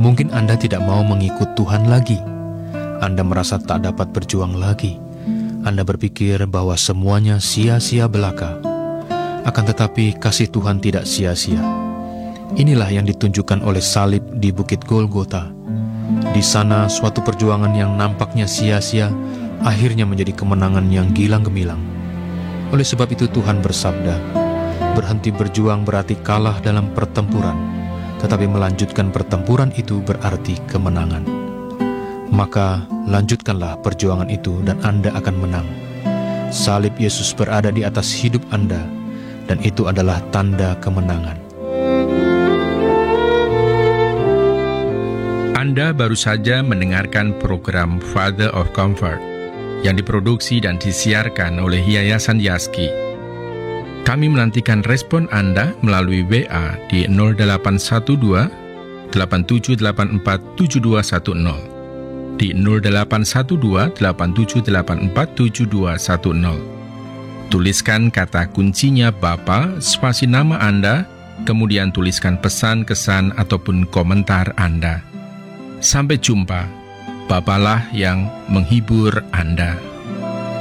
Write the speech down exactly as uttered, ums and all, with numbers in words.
Mungkin Anda tidak mau mengikut Tuhan lagi. Anda merasa tak dapat berjuang lagi. Anda berpikir bahwa semuanya sia-sia belaka. Akan tetapi kasih Tuhan tidak sia-sia. Inilah yang ditunjukkan oleh salib di Bukit Golgota. Di sana suatu perjuangan yang nampaknya sia-sia akhirnya menjadi kemenangan yang gilang gemilang. Oleh sebab itu Tuhan bersabda, berhenti berjuang berarti kalah dalam pertempuran, tetapi melanjutkan pertempuran itu berarti kemenangan. Maka lanjutkanlah perjuangan itu dan Anda akan menang. Salib Yesus berada di atas hidup Anda, dan itu adalah tanda kemenangan. Anda baru saja mendengarkan program Father of Comfort yang diproduksi dan disiarkan oleh Yayasan Yaski. Kami menantikan respon Anda melalui W A di nol delapan satu dua, delapan tujuh delapan empat, tujuh dua satu nol, di nol delapan satu dua, delapan tujuh delapan empat, tujuh dua satu nol. Tuliskan kata kuncinya Bapa, spasi nama Anda, kemudian tuliskan pesan, kesan, ataupun komentar Anda. Sampai jumpa, Bapalah yang menghibur Anda.